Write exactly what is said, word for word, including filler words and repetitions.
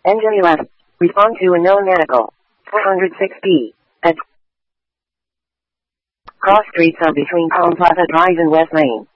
N J eleven. Respond to unknown medical. four oh six B. At cross streets are between Palm Plaza Drive and West Lane.